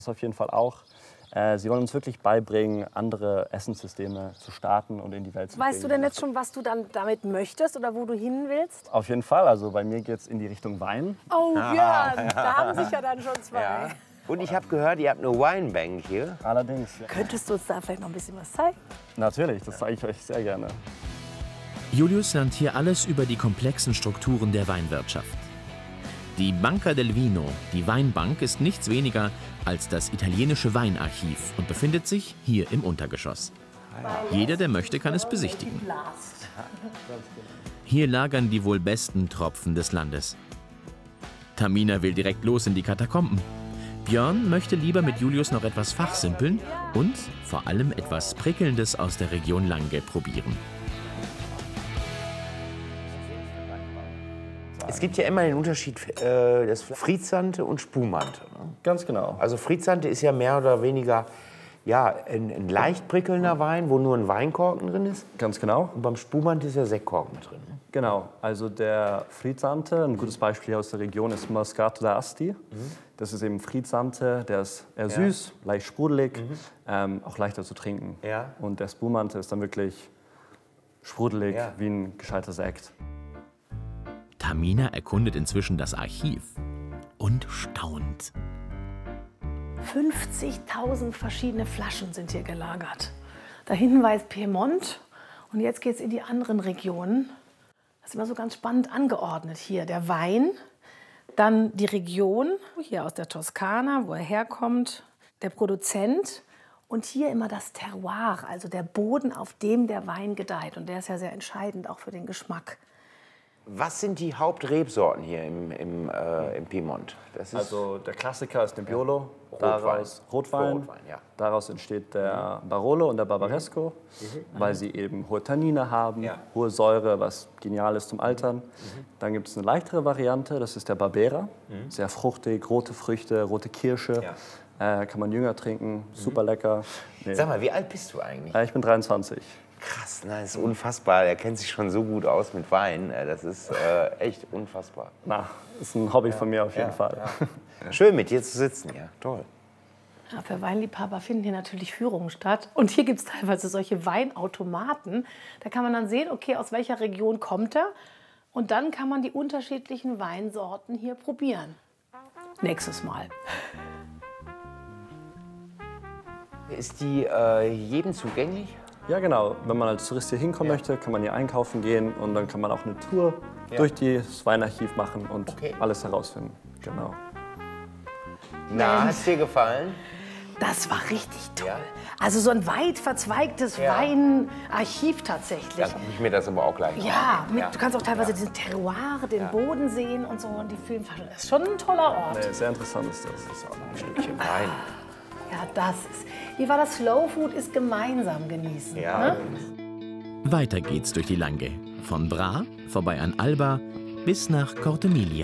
Das auf jeden Fall auch. Sie wollen uns wirklich beibringen, andere Essenssysteme zu starten und in die Welt zu bringen. Weißt du denn jetzt schon, was du dann damit möchtest oder wo du hin willst? Auf jeden Fall. Also bei mir geht es in die Richtung Wein. Oh ja, da haben sich ja dann schon zwei. Ja. Und ich habe gehört, ihr habt eine Winebank hier. Allerdings. Ja. Könntest du uns da vielleicht noch ein bisschen was zeigen? Natürlich, das zeige ich euch sehr gerne. Julius lernt hier alles über die komplexen Strukturen der Weinwirtschaft. Die Banca del Vino, die Weinbank, ist nichts weniger als das italienische Weinarchiv und befindet sich hier im Untergeschoss. Jeder, der möchte, kann es besichtigen. Hier lagern die wohl besten Tropfen des Landes. Tamina will direkt los in die Katakomben. Björn möchte lieber mit Julius noch etwas fachsimpeln und vor allem etwas Prickelndes aus der Region Langhe probieren. Es gibt ja immer den Unterschied, das Frizzante und Spumante. Ne? Ganz genau. Also Frizzante ist ja mehr oder weniger ja, ein leicht prickelnder Wein, wo nur ein Weinkorken drin ist. Ganz genau. Und beim Spumante ist ja Sektkorken drin. Genau, also der Frizzante, ein gutes Beispiel aus der Region ist Moscato d'Asti. Das ist eben Frizzante, der ist eher süß, leicht sprudelig, auch leichter zu trinken. Ja. Und der Spumante ist dann wirklich sprudelig, wie ein gescheiter Sekt. Tamina erkundet inzwischen das Archiv und staunt. 50.000 verschiedene Flaschen sind hier gelagert. Da hinten war jetzt Piemont und jetzt geht es in die anderen Regionen. Das ist immer so ganz spannend angeordnet hier. Der Wein, dann die Region, hier aus der Toskana, wo er herkommt, der Produzent und hier immer das Terroir, also der Boden, auf dem der Wein gedeiht. Und der ist ja sehr entscheidend auch für den Geschmack. Was sind die Hauptrebsorten hier im Piemont? Das ist Also der Klassiker ist Nebbiolo, Rotwein. Ja. Daraus entsteht der Barolo und der Barbaresco, weil sie eben hohe Tannine haben, hohe Säure, was genial ist zum Altern. Dann gibt es eine leichtere Variante, das ist der Barbera, sehr fruchtig, rote Früchte, rote Kirsche. Kann man jünger trinken, super lecker. Nee. Sag mal, wie alt bist du eigentlich? Ich bin 23. Krass, das ist unfassbar. Er kennt sich schon so gut aus mit Wein. Das ist echt unfassbar. Na, ist ein Hobby von mir auf jeden Fall. Ja. Schön, mit dir zu sitzen, ja, toll. Ja, für Weinliebhaber finden hier natürlich Führungen statt. Und hier gibt es teilweise solche Weinautomaten. Da kann man dann sehen, okay, aus welcher Region kommt er. Und dann kann man die unterschiedlichen Weinsorten hier probieren. Nächstes Mal. Ist die jedem zugänglich? Ja, genau. Wenn man als Tourist hier hinkommen möchte, kann man hier einkaufen gehen und dann kann man auch eine Tour durch das Weinarchiv machen und alles herausfinden. Genau. Na, hat's dir gefallen? Das war richtig toll. Also so ein weit verzweigtes Weinarchiv tatsächlich. Dann gucke ich mir das aber auch gleich an. Ja, du kannst auch teilweise diesen Terroir, den Boden sehen und so. Und die Filmflasche. Das ist schon ein toller Ort. Nee, sehr interessant ist das. Das ist auch ein Stückchen Wein. Ja, das ist. Wie war das? Slow Food ist gemeinsam genießen. Ja. Ne? Weiter geht's durch die Langhe. Von Bra, vorbei an Alba, bis nach Cortemiglia.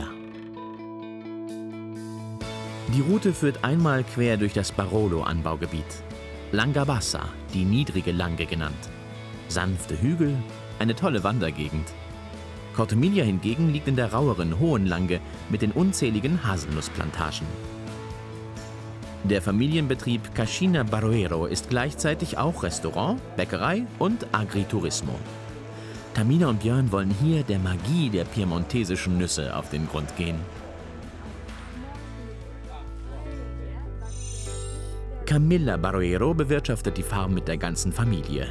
Die Route führt einmal quer durch das Barolo-Anbaugebiet. Langabassa, die niedrige Langhe genannt. Sanfte Hügel, eine tolle Wandergegend. Cortemiglia hingegen liegt in der raueren Hohen Langhe mit den unzähligen Haselnussplantagen. Der Familienbetrieb Cascina Baroero ist gleichzeitig auch Restaurant, Bäckerei und Agriturismo. Tamina und Björn wollen hier der Magie der piemontesischen Nüsse auf den Grund gehen. Camilla Baroero bewirtschaftet die Farm mit der ganzen Familie.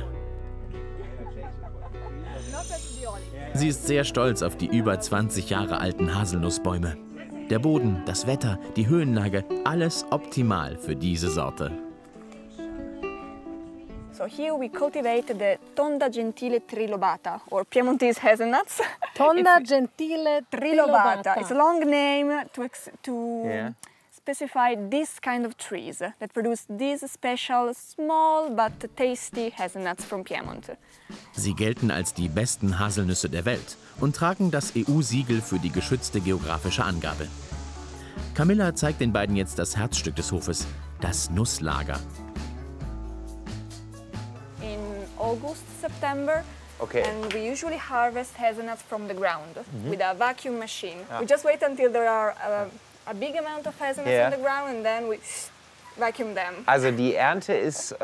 Sie ist sehr stolz auf die über 20 Jahre alten Haselnussbäume. Der Boden, das Wetter, die Höhenlage, alles optimal für diese Sorte. So here we cultivate the Tonda Gentile Trilobata, or Piemontese hazelnuts. Tonda Gentile Trilobata. It's a long name to specify this kind of trees that produce these special, small but tasty hazelnuts from Piemont. Sie gelten als die besten Haselnüsse der Welt und tragen das EU-Siegel für die geschützte geografische Angabe. Camilla zeigt den beiden jetzt das Herzstück des Hofes, das Nusslager. In August, September, and we usually harvest hazelnuts from the ground with a vacuum machine. We just wait until there are a big amount of hazelnuts on the ground, and then we vacuum them. Also die Ernte ist